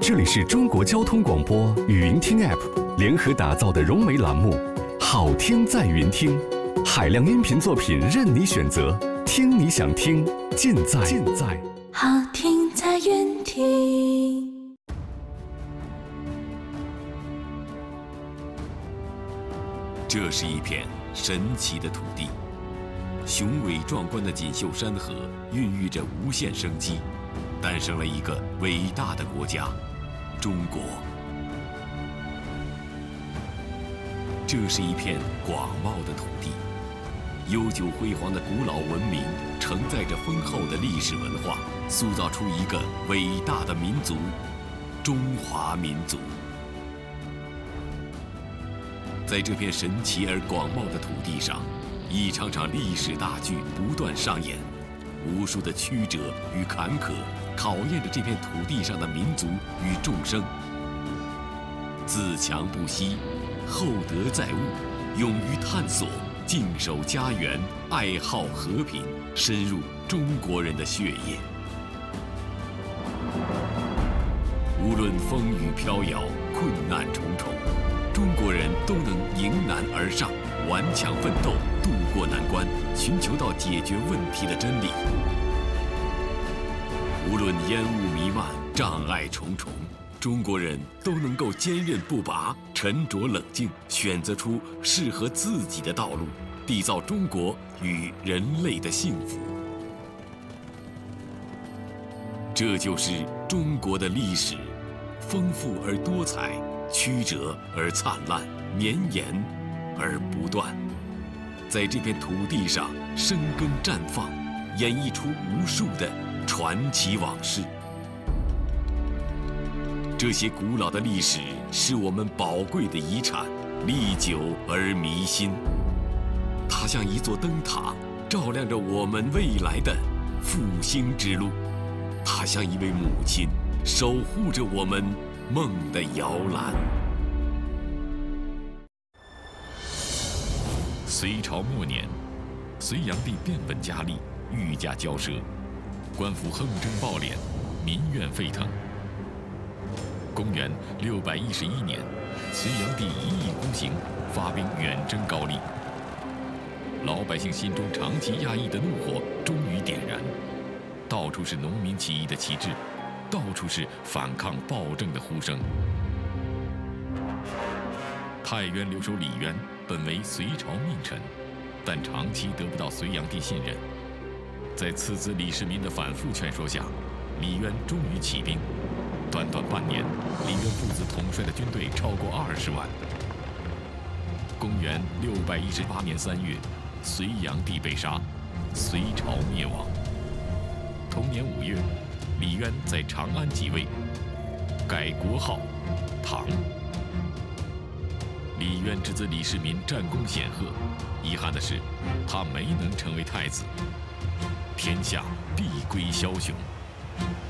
这里是中国交通广播语音听 App 联合打造的融媒栏目，好听在云听，海量音频作品任你选择，听你想听，尽在好听在云听。 这是一片神奇的土地，雄伟壮观的锦绣山河孕育着无限生机，诞生了一个伟大的国家——中国。这是一片广袤的土地，悠久辉煌的古老文明承载着丰厚的历史文化，塑造出一个伟大的民族——中华民族。在这片神奇而广袤的土地上，一场场历史大剧不断上演，无数的曲折与坎坷考验着这片土地上的民族与众生。自强不息，厚德载物，勇于探索，静守家园，爱好和平，深入中国人的血液。无论风雨飘摇，困难重重，中国人都能迎难而上，顽强奋斗，渡过难关，寻求到解决问题的真理。无论烟雾弥漫，障碍重重，中国人都能够坚韧不拔，沉着冷静，选择出适合自己的道路，缔造中国与人类的幸福。这就是中国的历史，丰富而多彩，曲折而灿烂，绵延而不断。在这片土地上生根绽放，演绎出无数的传奇往事。这些古老的历史是我们宝贵的遗产，历久而弥新。它像一座灯塔，照亮着我们未来的复兴之路。它像一位母亲，守护着我们梦的摇篮。隋朝末年，隋炀帝变本加厉，愈加骄奢，官府横征暴敛，民怨沸腾。公元611年，隋炀帝一意孤行，发兵远征高丽。老百姓心中长期压抑的怒火终于点燃，到处是农民起义的旗帜，到处是反抗暴政的呼声。太原留守李渊本为隋朝命臣，但长期得不到隋炀帝信任。在次子李世民的反复劝说下，李渊终于起兵。短短半年，李渊父子统帅的军队超过20万。公元618年3月，隋炀帝被杀，隋朝灭亡。同年5月，李渊在长安即位，改国号唐。李渊之子李世民战功显赫，遗憾的是，他没能成为太子，天下必归枭雄。